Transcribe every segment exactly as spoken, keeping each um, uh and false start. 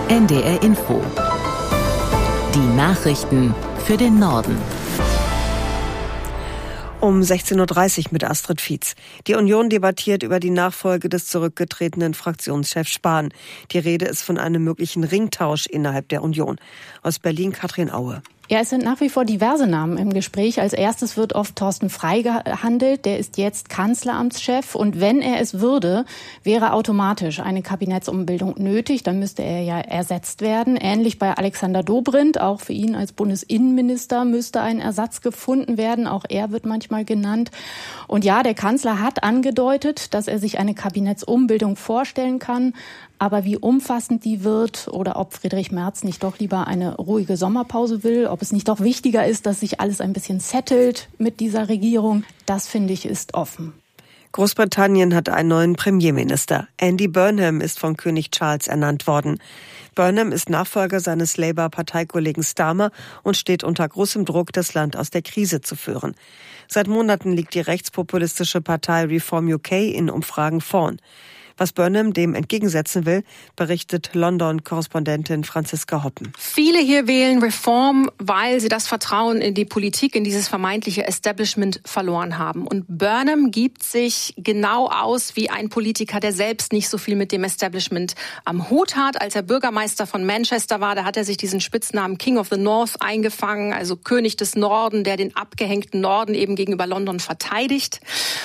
N D R Info. Die Nachrichten für den Norden. Um sechzehn Uhr dreißig mit Astrid Fietz. Die Union debattiert über die Nachfolge des zurückgetretenen Fraktionschefs Spahn. Die Rede ist von einem möglichen Ringtausch innerhalb der Union. Aus Berlin Katrin Aue. Ja, es sind nach wie vor diverse Namen im Gespräch. Als erstes wird oft Thorsten Frey gehandelt. Der ist jetzt Kanzleramtschef. Und wenn er es würde, wäre automatisch eine Kabinettsumbildung nötig. Dann müsste er ja ersetzt werden. Ähnlich bei Alexander Dobrindt. Auch für ihn als Bundesinnenminister müsste ein Ersatz gefunden werden. Auch er wird manchmal genannt. Und ja, der Kanzler hat angedeutet, dass er sich eine Kabinettsumbildung vorstellen kann. Aber wie umfassend die wird oder ob Friedrich Merz nicht doch lieber eine ruhige Sommerpause will, ob es nicht doch wichtiger ist, dass sich alles ein bisschen settelt mit dieser Regierung, das finde ich ist offen. Großbritannien hat einen neuen Premierminister. Andy Burnham ist von König Charles ernannt worden. Burnham ist Nachfolger seines Labour-Parteikollegen Starmer und steht unter großem Druck, das Land aus der Krise zu führen. Seit Monaten liegt die rechtspopulistische Partei Reform U K in Umfragen vorn. Was Burnham dem entgegensetzen will, berichtet London-Korrespondentin Franziska Hoppen. Viele hier wählen Reform, weil sie das Vertrauen in die Politik, in dieses vermeintliche Establishment verloren haben. Und Burnham gibt sich genau aus wie ein Politiker, der selbst nicht so viel mit dem Establishment am Hut hat. Als er Bürgermeister von Manchester war, da hat er sich diesen Spitznamen King of the North eingefangen, also König des Norden, der den abgehängten Norden eben gegenüber London verteidigt.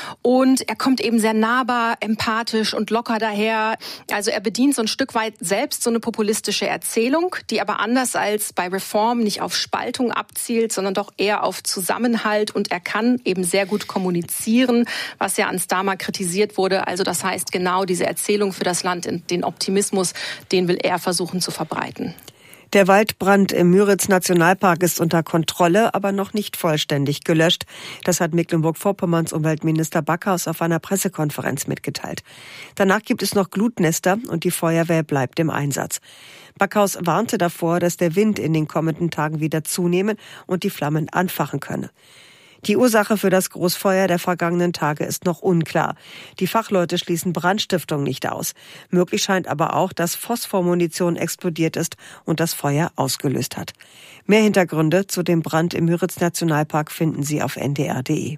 Und er kommt eben sehr nahbar, empathisch und locker daher. Also er bedient so ein Stück weit selbst so eine populistische Erzählung, die aber anders als bei Reform nicht auf Spaltung abzielt, sondern doch eher auf Zusammenhalt. Und er kann eben sehr gut kommunizieren, was ja an Starmer kritisiert wurde. Also das heißt, genau diese Erzählung für das Land, den Optimismus, den will er versuchen zu verbreiten. Der Waldbrand im Müritz-Nationalpark ist unter Kontrolle, aber noch nicht vollständig gelöscht. Das hat Mecklenburg-Vorpommerns Umweltminister Backhaus auf einer Pressekonferenz mitgeteilt. Danach gibt es noch Glutnester und die Feuerwehr bleibt im Einsatz. Backhaus warnte davor, dass der Wind in den kommenden Tagen wieder zunehmen und die Flammen anfachen könne. Die Ursache für das Großfeuer der vergangenen Tage ist noch unklar. Die Fachleute schließen Brandstiftung nicht aus. Möglich scheint aber auch, dass Phosphormunition explodiert ist und das Feuer ausgelöst hat. Mehr Hintergründe zu dem Brand im Müritz-Nationalpark finden Sie auf n d r punkt d e.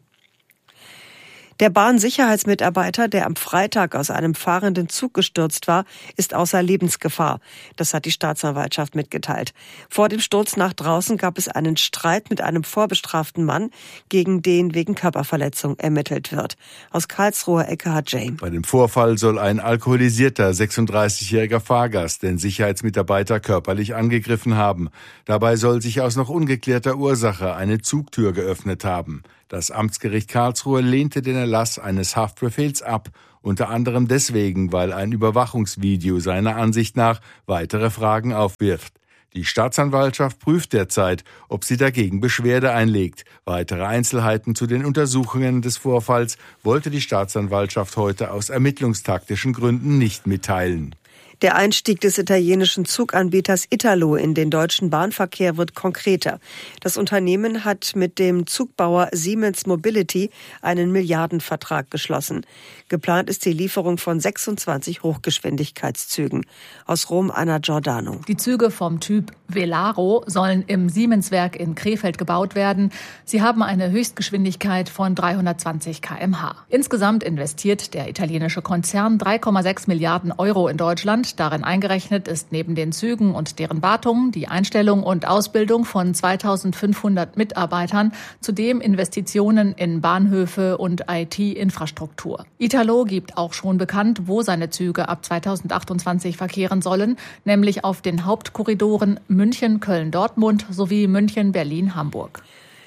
Der Bahnsicherheitsmitarbeiter, der am Freitag aus einem fahrenden Zug gestürzt war, ist außer Lebensgefahr. Das hat die Staatsanwaltschaft mitgeteilt. Vor dem Sturz nach draußen gab es einen Streit mit einem vorbestraften Mann, gegen den wegen Körperverletzung ermittelt wird. Aus Karlsruhe Eckhard James. Bei dem Vorfall soll ein alkoholisierter sechsunddreißigjähriger Fahrgast den Sicherheitsmitarbeiter körperlich angegriffen haben. Dabei soll sich aus noch ungeklärter Ursache eine Zugtür geöffnet haben. Das Amtsgericht Karlsruhe lehnte den Erlass eines Haftbefehls ab, unter anderem deswegen, weil ein Überwachungsvideo seiner Ansicht nach weitere Fragen aufwirft. Die Staatsanwaltschaft prüft derzeit, ob sie dagegen Beschwerde einlegt. Weitere Einzelheiten zu den Untersuchungen des Vorfalls wollte die Staatsanwaltschaft heute aus ermittlungstaktischen Gründen nicht mitteilen. Der Einstieg des italienischen Zuganbieters Italo in den deutschen Bahnverkehr wird konkreter. Das Unternehmen hat mit dem Zugbauer Siemens Mobility einen Milliardenvertrag geschlossen. Geplant ist die Lieferung von sechsundzwanzig Hochgeschwindigkeitszügen. Aus Rom Anna Giordano. Die Züge vom Typ Velaro sollen im Siemens-Werk in Krefeld gebaut werden. Sie haben eine Höchstgeschwindigkeit von dreihundertzwanzig Kilometer pro Stunde. Insgesamt investiert der italienische Konzern drei Komma sechs Milliarden Euro in Deutschland. Darin eingerechnet ist neben den Zügen und deren Wartung die Einstellung und Ausbildung von zweitausendfünfhundert Mitarbeitern, zudem Investitionen in Bahnhöfe und I T-Infrastruktur. Italo gibt auch schon bekannt, wo seine Züge ab zweitausendachtundzwanzig verkehren sollen, nämlich auf den Hauptkorridoren München, Köln, Dortmund sowie München, Berlin, Hamburg.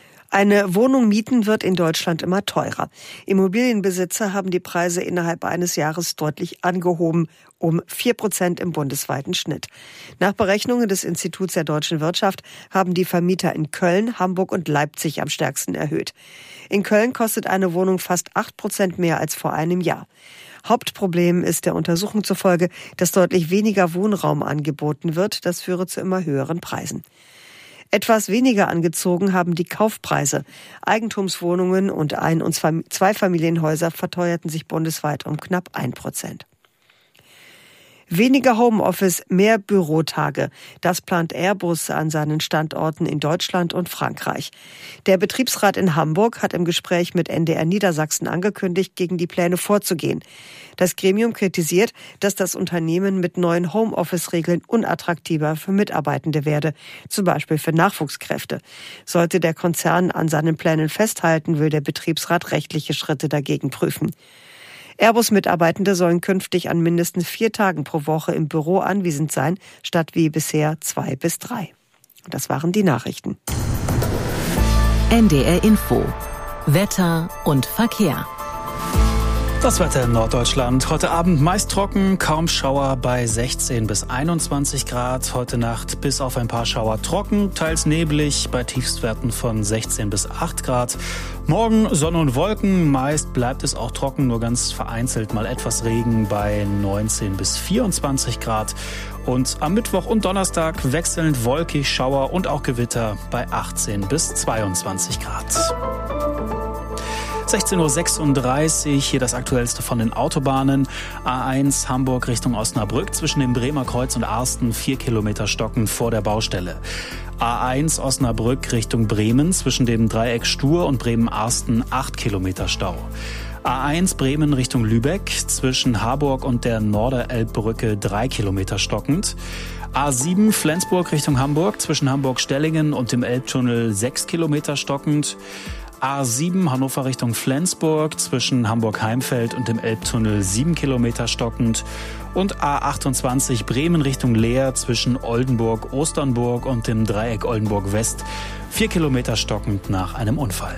Eine Wohnung mieten wird in Deutschland immer teurer. Immobilienbesitzer haben die Preise innerhalb eines Jahres deutlich angehoben, um vier Prozent im bundesweiten Schnitt. Nach Berechnungen des Instituts der deutschen Wirtschaft haben die Vermieter in Köln, Hamburg und Leipzig am stärksten erhöht. In Köln kostet eine Wohnung fast acht Prozent mehr als vor einem Jahr. Hauptproblem ist der Untersuchung zufolge, dass deutlich weniger Wohnraum angeboten wird. Das führe zu immer höheren Preisen. Etwas weniger angezogen haben die Kaufpreise. Eigentumswohnungen und Ein- und Zweifamilienhäuser verteuerten sich bundesweit um knapp ein Prozent. Weniger Homeoffice, mehr Bürotage. Das plant Airbus an seinen Standorten in Deutschland und Frankreich. Der Betriebsrat in Hamburg hat im Gespräch mit N D R Niedersachsen angekündigt, gegen die Pläne vorzugehen. Das Gremium kritisiert, dass das Unternehmen mit neuen Homeoffice-Regeln unattraktiver für Mitarbeitende werde, zum Beispiel für Nachwuchskräfte. Sollte der Konzern an seinen Plänen festhalten, will der Betriebsrat rechtliche Schritte dagegen prüfen. Airbus-Mitarbeitende sollen künftig an mindestens vier Tagen pro Woche im Büro anwesend sein, statt wie bisher zwei bis drei. Das waren die Nachrichten. N D R Info. Wetter und Verkehr. Das Wetter in Norddeutschland. Heute Abend meist trocken, kaum Schauer bei sechzehn bis einundzwanzig Grad. Heute Nacht bis auf ein paar Schauer trocken, teils neblig bei Tiefstwerten von sechzehn bis acht Grad. Morgen Sonne und Wolken, meist bleibt es auch trocken, nur ganz vereinzelt mal etwas Regen bei neunzehn bis vierundzwanzig Grad. Und am Mittwoch und Donnerstag wechselnd wolkig, Schauer und auch Gewitter bei achtzehn bis zweiundzwanzig Grad. sechzehn Uhr sechsunddreißig, hier das Aktuellste von den Autobahnen. A eins Hamburg Richtung Osnabrück, zwischen dem Bremer Kreuz und Arsten, vier Kilometer stocken vor der Baustelle. A eins Osnabrück Richtung Bremen, zwischen dem Dreieck Stur und Bremen-Arsten, acht Kilometer Stau. A eins Bremen Richtung Lübeck, zwischen Harburg und der Norderelbbrücke, drei Kilometer stockend. A sieben Flensburg Richtung Hamburg, zwischen Hamburg-Stellingen und dem Elbtunnel, sechs Kilometer stockend. A sieben Hannover Richtung Flensburg, zwischen Hamburg-Heimfeld und dem Elbtunnel sieben Kilometer stockend. Und A achtundzwanzig Bremen Richtung Leer, zwischen Oldenburg, Osternburg und dem Dreieck Oldenburg West, vier Kilometer stockend nach einem Unfall.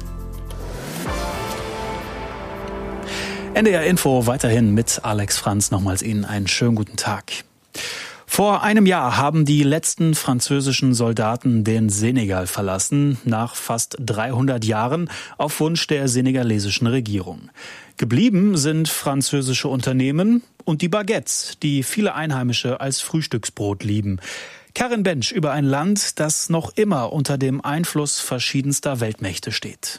N D R Info weiterhin mit Alex Franz. Nochmals Ihnen einen schönen guten Tag. Vor einem Jahr haben die letzten französischen Soldaten den Senegal verlassen, nach fast dreihundert Jahren auf Wunsch der senegalesischen Regierung. Geblieben sind französische Unternehmen und die Baguettes, die viele Einheimische als Frühstücksbrot lieben. Karin Bensch über ein Land, das noch immer unter dem Einfluss verschiedenster Weltmächte steht.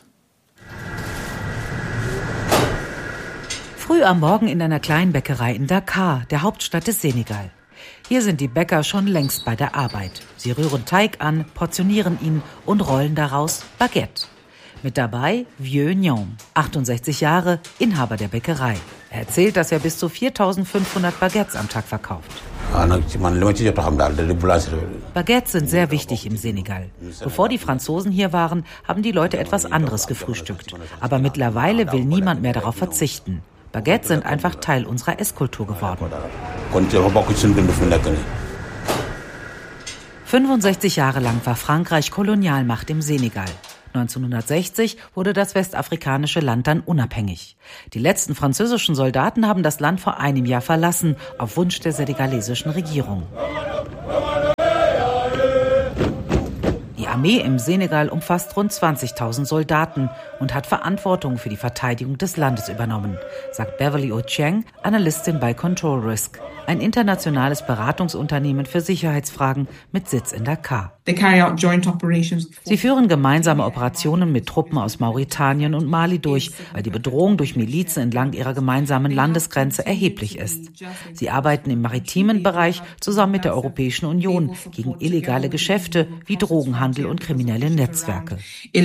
Früh am Morgen in einer kleinen Bäckerei in Dakar, der Hauptstadt des Senegal. Hier sind die Bäcker schon längst bei der Arbeit. Sie rühren Teig an, portionieren ihn und rollen daraus Baguette. Mit dabei Vieux Niom, achtundsechzig Jahre, Inhaber der Bäckerei. Er erzählt, dass er bis zu viertausendfünfhundert Baguettes am Tag verkauft. Baguettes sind sehr wichtig im Senegal. Bevor die Franzosen hier waren, haben die Leute etwas anderes gefrühstückt. Aber mittlerweile will niemand mehr darauf verzichten. Baguettes sind einfach Teil unserer Esskultur geworden. fünfundsechzig Jahre lang war Frankreich Kolonialmacht im Senegal. neunzehnhundertsechzig wurde das westafrikanische Land dann unabhängig. Die letzten französischen Soldaten haben das Land vor einem Jahr verlassen, auf Wunsch der senegalesischen Regierung. Die Armee im Senegal umfasst rund zwanzigtausend Soldaten und hat Verantwortung für die Verteidigung des Landes übernommen, sagt Beverly Ochieng, Analystin bei Control Risk, ein internationales Beratungsunternehmen für Sicherheitsfragen mit Sitz in Dakar. Sie führen gemeinsame Operationen mit Truppen aus Mauretanien und Mali durch, weil die Bedrohung durch Milizen entlang ihrer gemeinsamen Landesgrenze erheblich ist. Sie arbeiten im maritimen Bereich zusammen mit der Europäischen Union gegen illegale Geschäfte wie Drogenhandel und kriminelle Netzwerke.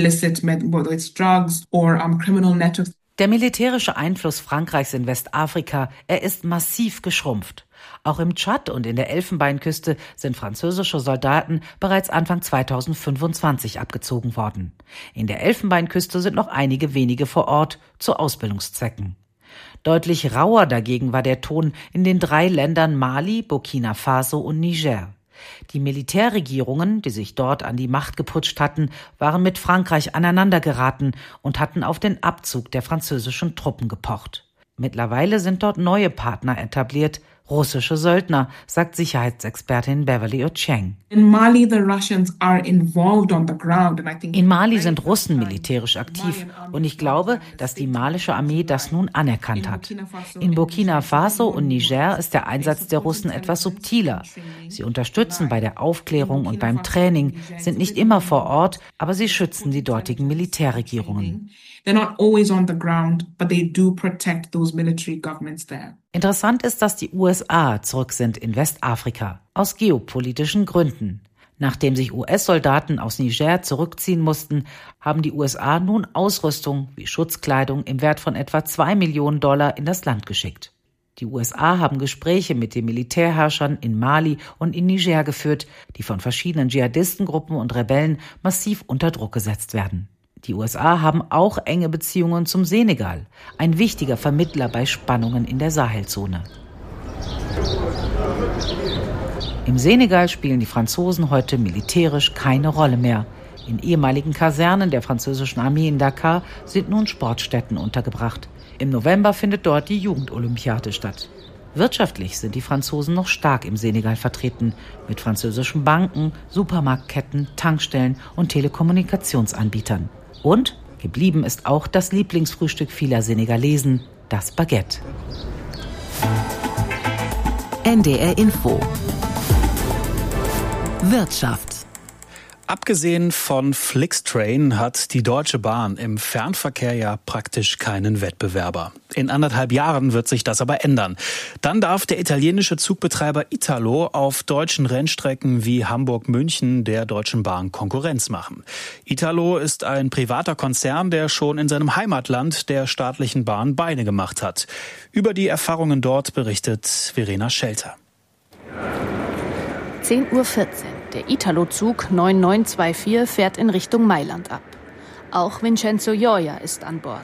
Der militärische Einfluss Frankreichs in Westafrika, er ist massiv geschrumpft. Auch im Tschad und in der Elfenbeinküste sind französische Soldaten bereits Anfang zweitausendfünfundzwanzig abgezogen worden. In der Elfenbeinküste sind noch einige wenige vor Ort zu Ausbildungszwecken. Deutlich rauer dagegen war der Ton in den drei Ländern Mali, Burkina Faso und Niger. Die Militärregierungen, die sich dort an die Macht geputscht hatten, waren mit Frankreich aneinandergeraten und hatten auf den Abzug der französischen Truppen gepocht. Mittlerweile sind dort neue Partner etabliert, russische Söldner, sagt Sicherheitsexpertin Beverly Ochieng. In Mali sind Russen militärisch aktiv und ich glaube, dass die malische Armee das nun anerkannt hat. In Burkina Faso und Niger ist der Einsatz der Russen etwas subtiler. Sie unterstützen bei der Aufklärung und beim Training, sind nicht immer vor Ort, aber sie schützen die dortigen Militärregierungen. Interessant ist, dass die U S A zurück sind in Westafrika, aus geopolitischen Gründen. Nachdem sich U S-Soldaten aus Niger zurückziehen mussten, haben die U S A nun Ausrüstung wie Schutzkleidung im Wert von etwa zwei Millionen Dollar in das Land geschickt. Die U S A haben Gespräche mit den Militärherrschern in Mali und in Niger geführt, die von verschiedenen Dschihadistengruppen und Rebellen massiv unter Druck gesetzt werden. Die U S A haben auch enge Beziehungen zum Senegal, ein wichtiger Vermittler bei Spannungen in der Sahelzone. Im Senegal spielen die Franzosen heute militärisch keine Rolle mehr. In ehemaligen Kasernen der französischen Armee in Dakar sind nun Sportstätten untergebracht. Im November findet dort die Jugendolympiade statt. Wirtschaftlich sind die Franzosen noch stark im Senegal vertreten, mit französischen Banken, Supermarktketten, Tankstellen und Telekommunikationsanbietern. Und geblieben ist auch das Lieblingsfrühstück vieler Senegalesen, das Baguette. N D R Info Wirtschaft. Abgesehen von Flixtrain hat die Deutsche Bahn im Fernverkehr ja praktisch keinen Wettbewerber. In anderthalb Jahren wird sich das aber ändern. Dann darf der italienische Zugbetreiber Italo auf deutschen Rennstrecken wie Hamburg-München der Deutschen Bahn Konkurrenz machen. Italo ist ein privater Konzern, der schon in seinem Heimatland der staatlichen Bahn Beine gemacht hat. Über die Erfahrungen dort berichtet Verena Schelter. zehn Uhr vierzehn. Der Italo-Zug neun neun zwei vier fährt in Richtung Mailand ab. Auch Vincenzo Gioia ist an Bord.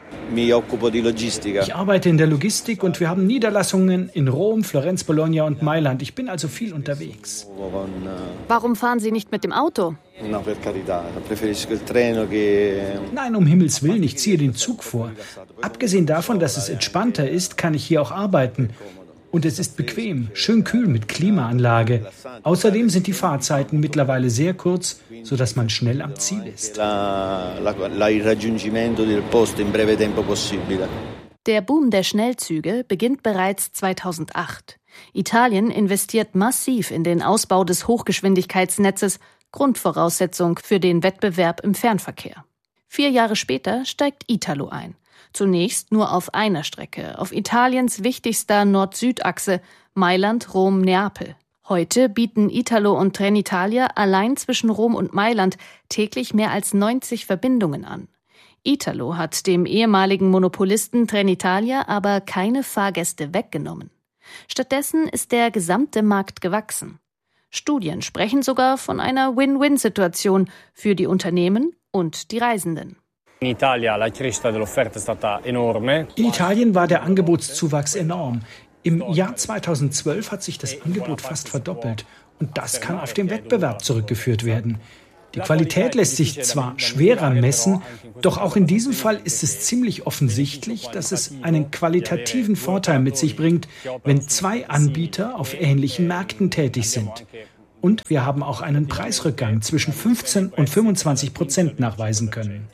Ich arbeite in der Logistik und wir haben Niederlassungen in Rom, Florenz, Bologna und Mailand. Ich bin also viel unterwegs. Warum fahren Sie nicht mit dem Auto? Nein, um Himmels Willen, ich ziehe den Zug vor. Abgesehen davon, dass es entspannter ist, kann ich hier auch arbeiten. Und es ist bequem, schön kühl mit Klimaanlage. Außerdem sind die Fahrzeiten mittlerweile sehr kurz, sodass man schnell am Ziel ist. Der Boom der Schnellzüge beginnt bereits zweitausendacht. Italien investiert massiv in den Ausbau des Hochgeschwindigkeitsnetzes, Grundvoraussetzung für den Wettbewerb im Fernverkehr. Vier Jahre später steigt Italo ein. Zunächst nur auf einer Strecke, auf Italiens wichtigster Nord-Süd-Achse, Mailand-Rom-Neapel. Heute bieten Italo und Trenitalia allein zwischen Rom und Mailand täglich mehr als neunzig Verbindungen an. Italo hat dem ehemaligen Monopolisten Trenitalia aber keine Fahrgäste weggenommen. Stattdessen ist der gesamte Markt gewachsen. Studien sprechen sogar von einer Win-Win-Situation für die Unternehmen und die Reisenden. In Italien war der Angebotszuwachs enorm. Im Jahr zweitausendzwölf hat sich das Angebot fast verdoppelt. Und das kann auf den Wettbewerb zurückgeführt werden. Die Qualität lässt sich zwar schwerer messen, doch auch in diesem Fall ist es ziemlich offensichtlich, dass es einen qualitativen Vorteil mit sich bringt, wenn zwei Anbieter auf ähnlichen Märkten tätig sind. Und wir haben auch einen Preisrückgang zwischen fünfzehn und fünfundzwanzig Prozent nachweisen können.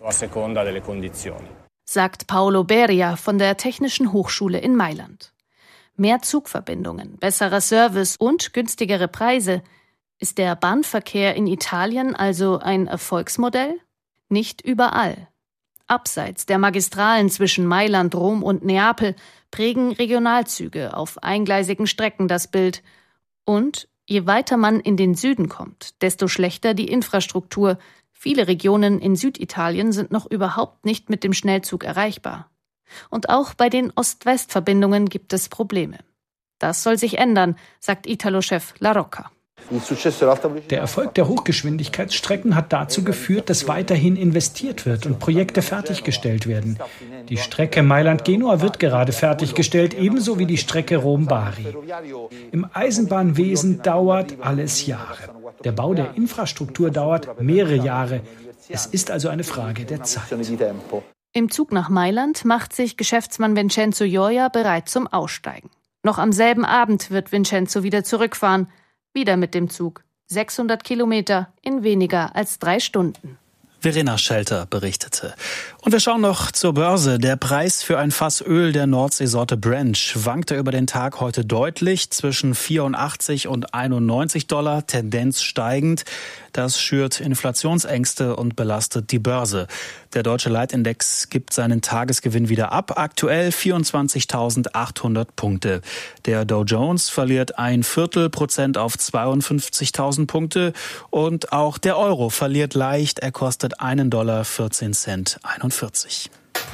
Sagt Paolo Beria von der Technischen Hochschule in Mailand. Mehr Zugverbindungen, besserer Service und günstigere Preise. Ist der Bahnverkehr in Italien also ein Erfolgsmodell? Nicht überall. Abseits der Magistralen zwischen Mailand, Rom und Neapel prägen Regionalzüge auf eingleisigen Strecken das Bild. Und je weiter man in den Süden kommt, desto schlechter die Infrastruktur. Viele Regionen in Süditalien sind noch überhaupt nicht mit dem Schnellzug erreichbar. Und auch bei den Ost-West-Verbindungen gibt es Probleme. Das soll sich ändern, sagt Italo-Chef La Rocca. Der Erfolg der Hochgeschwindigkeitsstrecken hat dazu geführt, dass weiterhin investiert wird und Projekte fertiggestellt werden. Die Strecke Mailand-Genua wird gerade fertiggestellt, ebenso wie die Strecke Rom-Bari. Im Eisenbahnwesen dauert alles Jahre. Der Bau der Infrastruktur dauert mehrere Jahre. Es ist also eine Frage der Zeit. Im Zug nach Mailand macht sich Geschäftsmann Vincenzo Gioia bereit zum Aussteigen. Noch am selben Abend wird Vincenzo wieder zurückfahren. Wieder mit dem Zug. sechshundert Kilometer in weniger als drei Stunden. Verena Schelter berichtete. Und wir schauen noch zur Börse. Der Preis für ein Fass Öl der Nordseesorte Brent schwankte über den Tag heute deutlich zwischen vierundachtzig und einundneunzig Dollar, Tendenz steigend. Das schürt Inflationsängste und belastet die Börse. Der deutsche Leitindex gibt seinen Tagesgewinn wieder ab, aktuell vierundzwanzigtausendachthundert Punkte. Der Dow Jones verliert ein Viertel Prozent auf zweiundfünfzigtausend Punkte und auch der Euro verliert leicht, er kostet einen Dollar vierzehn Cent einundvierzig.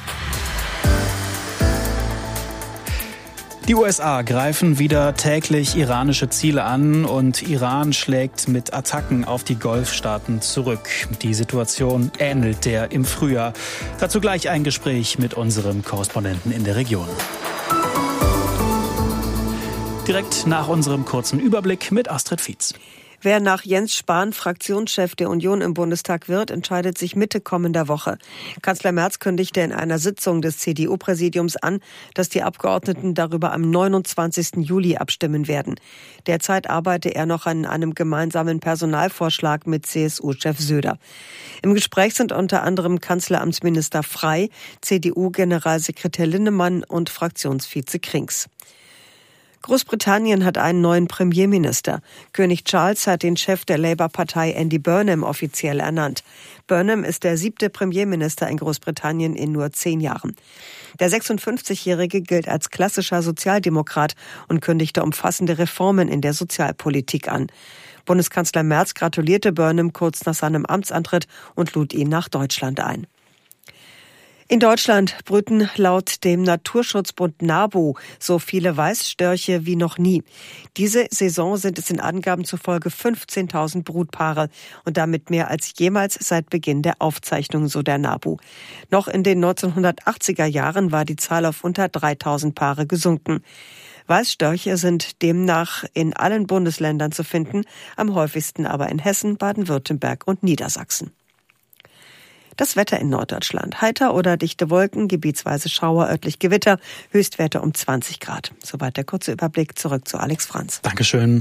Die U S A greifen wieder täglich iranische Ziele an und Iran schlägt mit Attacken auf die Golfstaaten zurück. Die Situation ähnelt der im Frühjahr. Dazu gleich ein Gespräch mit unserem Korrespondenten in der Region. Direkt nach unserem kurzen Überblick mit Astrid Fietz. Wer nach Jens Spahn Fraktionschef der Union im Bundestag wird, entscheidet sich Mitte kommender Woche. Kanzler Merz kündigte in einer Sitzung des C D U-Präsidiums an, dass die Abgeordneten darüber am neunundzwanzigsten Juli abstimmen werden. Derzeit arbeite er noch an einem gemeinsamen Personalvorschlag mit C S U-Chef Söder. Im Gespräch sind unter anderem Kanzleramtsminister Frey, C D U-Generalsekretär Linnemann und Fraktionsvize Krings. Großbritannien hat einen neuen Premierminister. König Charles hat den Chef der Labour-Partei Andy Burnham offiziell ernannt. Burnham ist der siebte Premierminister in Großbritannien in nur zehn Jahren. Der sechsundfünfzigjährige gilt als klassischer Sozialdemokrat und kündigte umfassende Reformen in der Sozialpolitik an. Bundeskanzler Merz gratulierte Burnham kurz nach seinem Amtsantritt und lud ihn nach Deutschland ein. In Deutschland brüten laut dem Naturschutzbund NABU so viele Weißstörche wie noch nie. Diese Saison sind es in Angaben zufolge fünfzehntausend Brutpaare und damit mehr als jemals seit Beginn der Aufzeichnung, so der NABU. Noch in den neunzehnhundertachtziger Jahren war die Zahl auf unter dreitausend Paare gesunken. Weißstörche sind demnach in allen Bundesländern zu finden, am häufigsten aber in Hessen, Baden-Württemberg und Niedersachsen. Das Wetter in Norddeutschland. Heiter oder dichte Wolken, gebietsweise Schauer, örtlich Gewitter, Höchstwerte um zwanzig Grad. Soweit der kurze Überblick. Zurück zu Alex Franz. Dankeschön.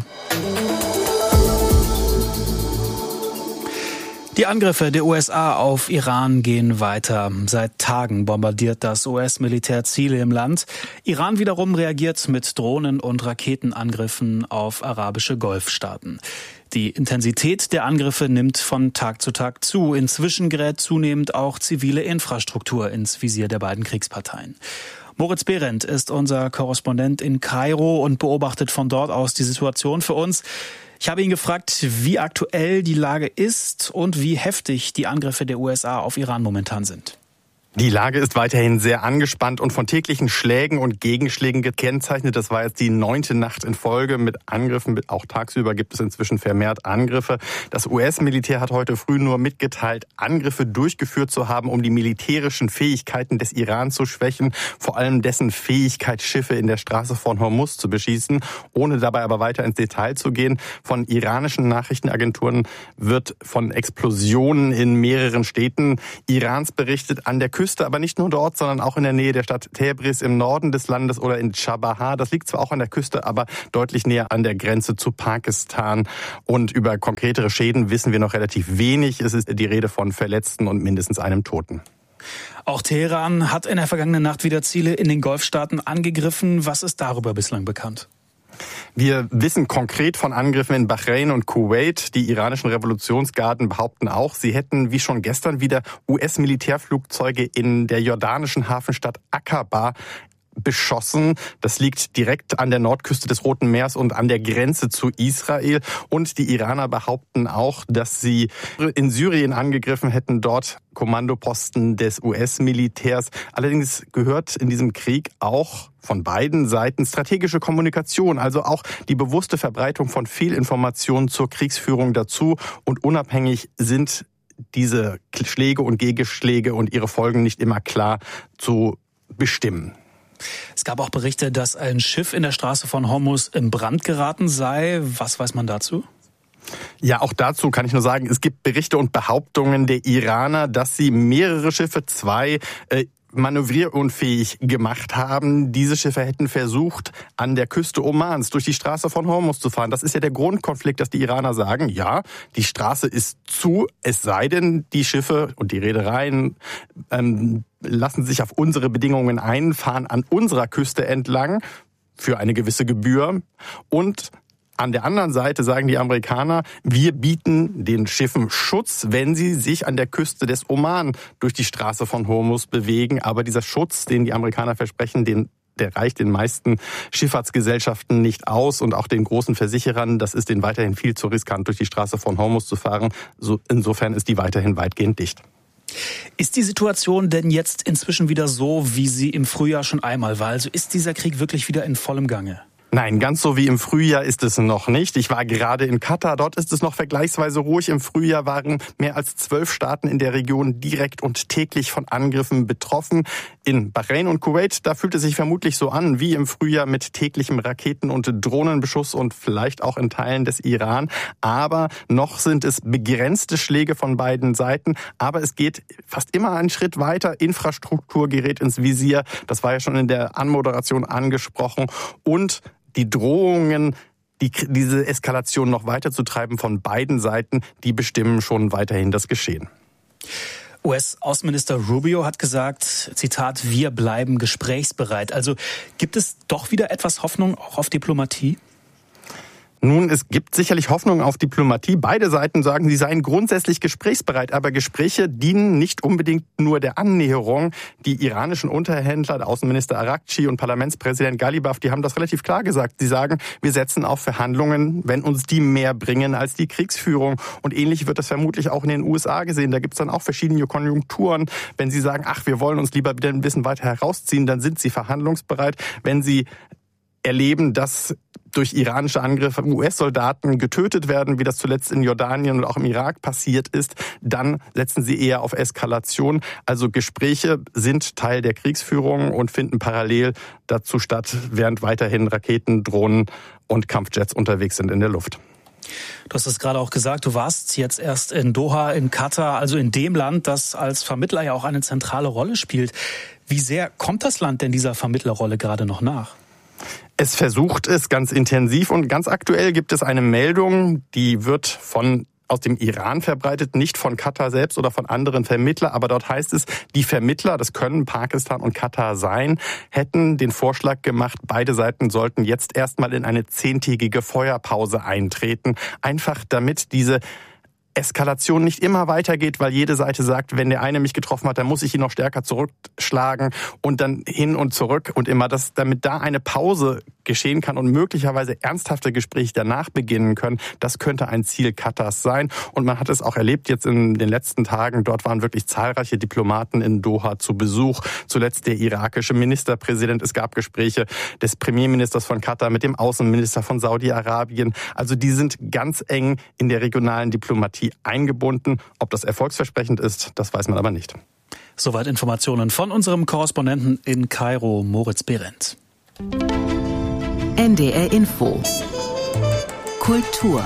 Die Angriffe der U S A auf Iran gehen weiter. Seit Tagen bombardiert das U S-Militär Ziele im Land. Iran wiederum reagiert mit Drohnen- und Raketenangriffen auf arabische Golfstaaten. Die Intensität der Angriffe nimmt von Tag zu Tag zu. Inzwischen gerät zunehmend auch zivile Infrastruktur ins Visier der beiden Kriegsparteien. Moritz Behrendt ist unser Korrespondent in Kairo und beobachtet von dort aus die Situation für uns. Ich habe ihn gefragt, wie aktuell die Lage ist und wie heftig die Angriffe der U S A auf Iran momentan sind. Die Lage ist weiterhin sehr angespannt und von täglichen Schlägen und Gegenschlägen gekennzeichnet. Das war jetzt die neunte Nacht in Folge mit Angriffen. Auch tagsüber gibt es inzwischen vermehrt Angriffe. Das U S-Militär hat heute früh nur mitgeteilt, Angriffe durchgeführt zu haben, um die militärischen Fähigkeiten des Iran zu schwächen, vor allem dessen Fähigkeit, Schiffe in der Straße von Hormuz zu beschießen, ohne dabei aber weiter ins Detail zu gehen. Von iranischen Nachrichtenagenturen wird von Explosionen in mehreren Städten Irans berichtet, an der Küste, aber nicht nur dort, sondern auch in der Nähe der Stadt Tabriz im Norden des Landes oder in Chabahar. Das liegt zwar auch an der Küste, aber deutlich näher an der Grenze zu Pakistan. Und über konkretere Schäden wissen wir noch relativ wenig. Es ist die Rede von Verletzten und mindestens einem Toten. Auch Teheran hat in der vergangenen Nacht wieder Ziele in den Golfstaaten angegriffen. Was ist darüber bislang bekannt? Wir wissen konkret von Angriffen in Bahrain und Kuwait. Die iranischen Revolutionsgarden behaupten auch, sie hätten wie schon gestern wieder U S-Militärflugzeuge in der jordanischen Hafenstadt Aqaba beschossen. Das liegt direkt an der Nordküste des Roten Meeres und an der Grenze zu Israel. Und die Iraner behaupten auch, dass sie in Syrien angegriffen hätten, dort Kommandoposten des U S-Militärs. Allerdings gehört in diesem Krieg auch von beiden Seiten strategische Kommunikation, also auch die bewusste Verbreitung von Fehlinformationen zur Kriegsführung dazu. Und unabhängig sind diese Schläge und Gegenschläge und ihre Folgen nicht immer klar zu bestimmen. Es gab auch Berichte, dass ein Schiff in der Straße von Hormuz in Brand geraten sei. Was weiß man dazu? Ja, auch dazu kann ich nur sagen, es gibt Berichte und Behauptungen der Iraner, dass sie mehrere Schiffe, zwei äh, manövrierunfähig gemacht haben. Diese Schiffe hätten versucht, an der Küste Omans durch die Straße von Hormuz zu fahren. Das ist ja der Grundkonflikt, dass die Iraner sagen, ja, die Straße ist zu, es sei denn, die Schiffe und die Reedereien ähm, lassen sich auf unsere Bedingungen ein, fahren an unserer Küste entlang für eine gewisse Gebühr. Und an der anderen Seite sagen die Amerikaner, wir bieten den Schiffen Schutz, wenn sie sich an der Küste des Oman durch die Straße von Hormuz bewegen. Aber dieser Schutz, den die Amerikaner versprechen, den der reicht den meisten Schifffahrtsgesellschaften nicht aus und auch den großen Versicherern. Das ist denen weiterhin viel zu riskant, durch die Straße von Hormuz zu fahren. So, insofern ist die weiterhin weitgehend dicht. Ist die Situation denn jetzt inzwischen wieder so, wie sie im Frühjahr schon einmal war? Also ist dieser Krieg wirklich wieder in vollem Gange? Nein, ganz so wie im Frühjahr ist es noch nicht. Ich war gerade in Katar, dort ist es noch vergleichsweise ruhig. Im Frühjahr waren mehr als zwölf Staaten in der Region direkt und täglich von Angriffen betroffen. In Bahrain und Kuwait, da fühlt es sich vermutlich so an wie im Frühjahr mit täglichem Raketen- und Drohnenbeschuss und vielleicht auch in Teilen des Iran. Aber noch sind es begrenzte Schläge von beiden Seiten. Aber es geht fast immer einen Schritt weiter. Infrastruktur gerät ins Visier. Das war ja schon in der Anmoderation angesprochen. Und die Drohungen, die, diese Eskalation noch weiter zu treiben von beiden Seiten, die bestimmen schon weiterhin das Geschehen. U S-Außenminister Rubio hat gesagt, Zitat, wir bleiben gesprächsbereit. Also gibt es doch wieder etwas Hoffnung auch auf Diplomatie? Nun, es gibt sicherlich Hoffnung auf Diplomatie. Beide Seiten sagen, sie seien grundsätzlich gesprächsbereit. Aber Gespräche dienen nicht unbedingt nur der Annäherung. Die iranischen Unterhändler, der Außenminister Arakci und Parlamentspräsident Ghalibaf, die haben das relativ klar gesagt. Sie sagen, wir setzen auf Verhandlungen, wenn uns die mehr bringen als die Kriegsführung. Und ähnlich wird das vermutlich auch in den U S A gesehen. Da gibt es dann auch verschiedene Konjunkturen. Wenn sie sagen, ach, wir wollen uns lieber wieder ein bisschen weiter herausziehen, dann sind sie verhandlungsbereit. Wenn sie erleben, dass durch iranische Angriffe U S-Soldaten getötet werden, wie das zuletzt in Jordanien und auch im Irak passiert ist, dann setzen sie eher auf Eskalation. Also Gespräche sind Teil der Kriegsführung und finden parallel dazu statt, während weiterhin Raketen, Drohnen und Kampfjets unterwegs sind in der Luft. Du hast es gerade auch gesagt, du warst jetzt erst in Doha, in Katar, also in dem Land, das als Vermittler ja auch eine zentrale Rolle spielt. Wie sehr kommt das Land denn dieser Vermittlerrolle gerade noch nach? Es versucht es ganz intensiv und ganz aktuell gibt es eine Meldung, die wird von aus dem Iran verbreitet, nicht von Katar selbst oder von anderen Vermittlern, aber dort heißt es, die Vermittler, das können Pakistan und Katar sein, hätten den Vorschlag gemacht, beide Seiten sollten jetzt erstmal in eine zehntägige Feuerpause eintreten, einfach damit diese Eskalation nicht immer weitergeht, weil jede Seite sagt, wenn der eine mich getroffen hat, dann muss ich ihn noch stärker zurückschlagen und dann hin und zurück und immer, das, damit da eine Pause geschehen kann und möglicherweise ernsthafte Gespräche danach beginnen können, das könnte ein Ziel Katars sein. Und man hat es auch erlebt jetzt in den letzten Tagen, dort waren wirklich zahlreiche Diplomaten in Doha zu Besuch, zuletzt der irakische Ministerpräsident, es gab Gespräche des Premierministers von Katar mit dem Außenminister von Saudi-Arabien, also die sind ganz eng in der regionalen Diplomatie eingebunden. Ob das erfolgsversprechend ist, das weiß man aber nicht. Soweit Informationen von unserem Korrespondenten in Kairo, Moritz Behrendt. N D R Info. Kultur.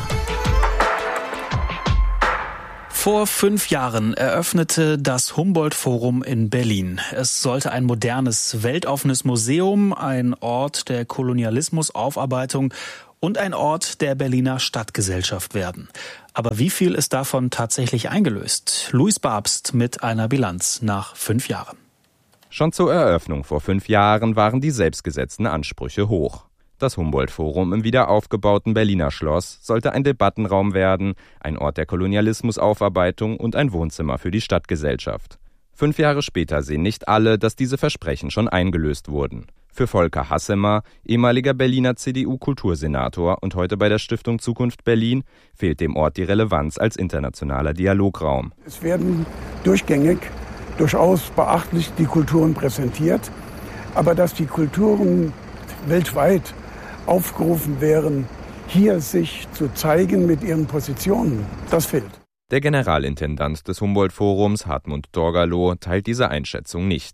Vor fünf Jahren eröffnete das Humboldt-Forum in Berlin. Es sollte ein modernes, weltoffenes Museum, ein Ort der Kolonialismusaufarbeitung und ein Ort der Berliner Stadtgesellschaft werden. Aber wie viel ist davon tatsächlich eingelöst? Luis Babst mit einer Bilanz nach fünf Jahren. Schon zur Eröffnung vor fünf Jahren waren die selbstgesetzten Ansprüche hoch. Das Humboldt-Forum im wiederaufgebauten Berliner Schloss sollte ein Debattenraum werden, ein Ort der Kolonialismusaufarbeitung und ein Wohnzimmer für die Stadtgesellschaft. Fünf Jahre später sehen nicht alle, dass diese Versprechen schon eingelöst wurden. Für Volker Hassemer, ehemaliger Berliner C D U-Kultursenator und heute bei der Stiftung Zukunft Berlin, fehlt dem Ort die Relevanz als internationaler Dialograum. Es werden durchgängig durchaus beachtlich die Kulturen präsentiert, aber dass die Kulturen weltweit aufgerufen wären, hier sich zu zeigen mit ihren Positionen, das fehlt. Der Generalintendant des Humboldt-Forums, Hartmut Dorgalow, teilt diese Einschätzung nicht.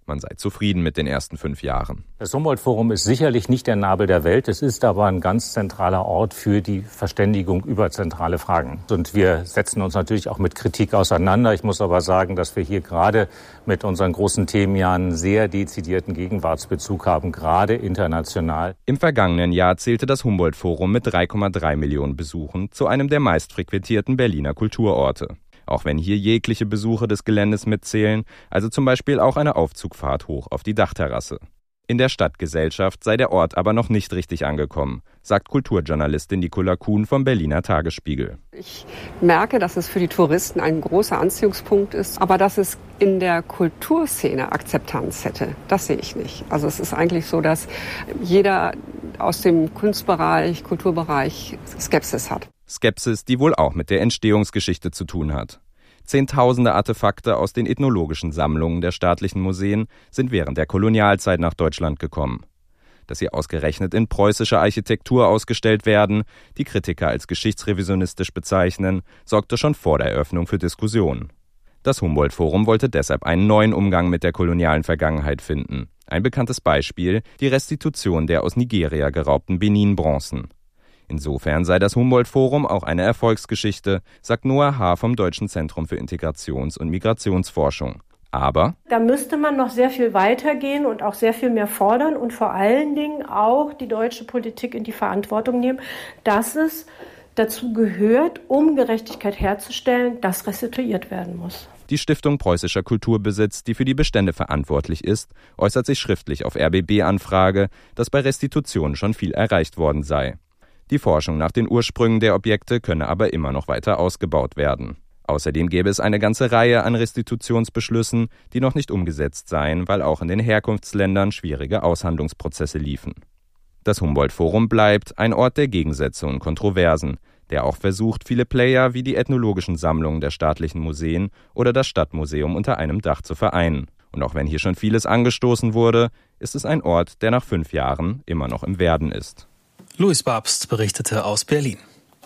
Man sei zufrieden mit den ersten fünf Jahren. Das Humboldt-Forum ist sicherlich nicht der Nabel der Welt. Es ist aber ein ganz zentraler Ort für die Verständigung über zentrale Fragen. Und wir setzen uns natürlich auch mit Kritik auseinander. Ich muss aber sagen, dass wir hier gerade mit unseren großen Themen ja einen sehr dezidierten Gegenwartsbezug haben, gerade international. Im vergangenen Jahr zählte das Humboldt-Forum mit drei Komma drei Millionen Besuchen zu einem der meistfrequentierten Berliner Kulturorte. Auch wenn hier jegliche Besuche des Geländes mitzählen, also zum Beispiel auch eine Aufzugfahrt hoch auf die Dachterrasse. In der Stadtgesellschaft sei der Ort aber noch nicht richtig angekommen, sagt Kulturjournalistin Nicola Kuhn vom Berliner Tagesspiegel. Ich merke, dass es für die Touristen ein großer Anziehungspunkt ist, aber dass es in der Kulturszene Akzeptanz hätte, das sehe ich nicht. Also es ist eigentlich so, dass jeder aus dem Kunstbereich, Kulturbereich Skepsis hat. Skepsis, die wohl auch mit der Entstehungsgeschichte zu tun hat. Zehntausende Artefakte aus den ethnologischen Sammlungen der staatlichen Museen sind während der Kolonialzeit nach Deutschland gekommen. Dass sie ausgerechnet in preußischer Architektur ausgestellt werden, die Kritiker als geschichtsrevisionistisch bezeichnen, sorgte schon vor der Eröffnung für Diskussionen. Das Humboldt-Forum wollte deshalb einen neuen Umgang mit der kolonialen Vergangenheit finden. Ein bekanntes Beispiel, die Restitution der aus Nigeria geraubten Benin-Bronzen. Insofern sei das Humboldt-Forum auch eine Erfolgsgeschichte, sagt Noah Haar vom Deutschen Zentrum für Integrations- und Migrationsforschung. Aber da müsste man noch sehr viel weitergehen und auch sehr viel mehr fordern und vor allen Dingen auch die deutsche Politik in die Verantwortung nehmen, dass es dazu gehört, um Gerechtigkeit herzustellen, dass restituiert werden muss. Die Stiftung Preußischer Kulturbesitz, die für die Bestände verantwortlich ist, äußert sich schriftlich auf R B B-Anfrage, dass bei Restitution schon viel erreicht worden sei. Die Forschung nach den Ursprüngen der Objekte könne aber immer noch weiter ausgebaut werden. Außerdem gäbe es eine ganze Reihe an Restitutionsbeschlüssen, die noch nicht umgesetzt seien, weil auch in den Herkunftsländern schwierige Aushandlungsprozesse liefen. Das Humboldt-Forum bleibt ein Ort der Gegensätze und Kontroversen, der auch versucht, viele Player wie die ethnologischen Sammlungen der staatlichen Museen oder das Stadtmuseum unter einem Dach zu vereinen. Und auch wenn hier schon vieles angestoßen wurde, ist es ein Ort, der nach fünf Jahren immer noch im Werden ist. Louis Babst berichtete aus Berlin.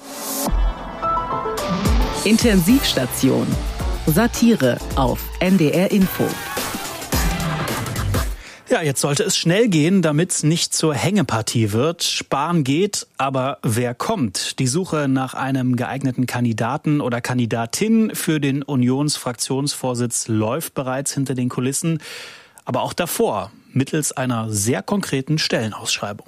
Intensivstation. Satire auf N D R Info. Ja, jetzt sollte es schnell gehen, damit es nicht zur Hängepartie wird. Spahn geht, aber wer kommt? Die Suche nach einem geeigneten Kandidaten oder Kandidatin für den Unionsfraktionsvorsitz läuft bereits hinter den Kulissen, aber auch davor, mittels einer sehr konkreten Stellenausschreibung.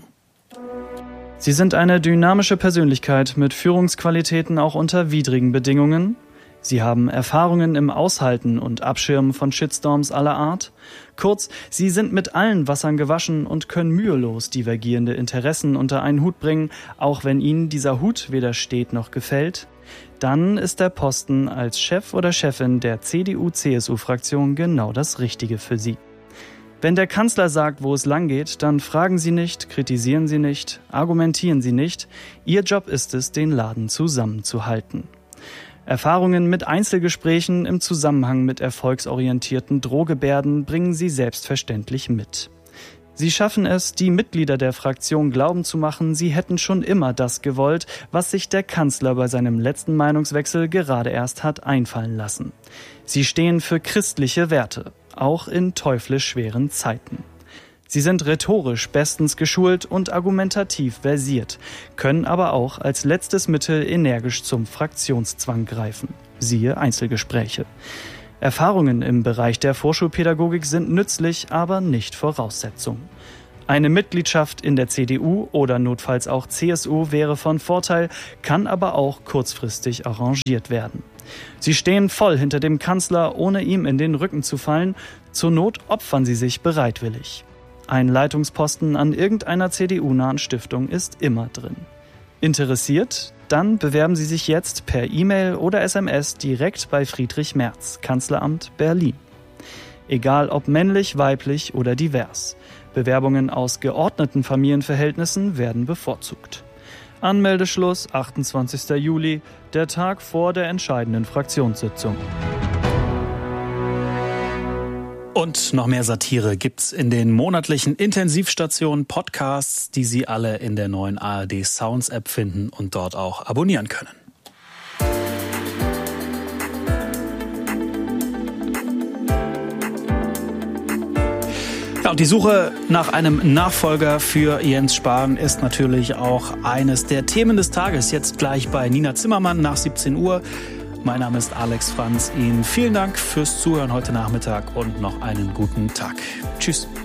Sie sind eine dynamische Persönlichkeit mit Führungsqualitäten auch unter widrigen Bedingungen. Sie haben Erfahrungen im Aushalten und Abschirmen von Shitstorms aller Art. Kurz, sie sind mit allen Wassern gewaschen und können mühelos divergierende Interessen unter einen Hut bringen, auch wenn ihnen dieser Hut weder steht noch gefällt. Dann ist der Posten als Chef oder Chefin der C D U C S U-Fraktion genau das Richtige für sie. Wenn der Kanzler sagt, wo es langgeht, dann fragen Sie nicht, kritisieren Sie nicht, argumentieren Sie nicht. Ihr Job ist es, den Laden zusammenzuhalten. Erfahrungen mit Einzelgesprächen im Zusammenhang mit erfolgsorientierten Drohgebärden bringen Sie selbstverständlich mit. Sie schaffen es, die Mitglieder der Fraktion glauben zu machen, sie hätten schon immer das gewollt, was sich der Kanzler bei seinem letzten Meinungswechsel gerade erst hat einfallen lassen. Sie stehen für christliche Werte, auch in teuflisch schweren Zeiten. Sie sind rhetorisch bestens geschult und argumentativ versiert, können aber auch als letztes Mittel energisch zum Fraktionszwang greifen. Siehe Einzelgespräche. Erfahrungen im Bereich der Vorschulpädagogik sind nützlich, aber nicht Voraussetzung. Eine Mitgliedschaft in der C D U oder notfalls auch C S U wäre von Vorteil, kann aber auch kurzfristig arrangiert werden. Sie stehen voll hinter dem Kanzler, ohne ihm in den Rücken zu fallen. Zur Not opfern sie sich bereitwillig. Ein Leitungsposten an irgendeiner C D U-nahen Stiftung ist immer drin. Interessiert? Dann bewerben Sie sich jetzt per E-Mail oder S M S direkt bei Friedrich Merz, Kanzleramt Berlin. Egal ob männlich, weiblich oder divers. Bewerbungen aus geordneten Familienverhältnissen werden bevorzugt. Anmeldeschluss achtundzwanzigster Juli, der Tag vor der entscheidenden Fraktionssitzung. Und noch mehr Satire gibt's in den monatlichen Intensivstationen Podcasts, die Sie alle in der neuen A R D Sounds App finden und dort auch abonnieren können. und die Suche nach einem Nachfolger für Jens Spahn ist natürlich auch eines der Themen des Tages. Jetzt gleich bei Nina Zimmermann nach siebzehn Uhr. Mein Name ist Alex Franz. Ihnen vielen Dank fürs Zuhören heute Nachmittag und noch einen guten Tag. Tschüss.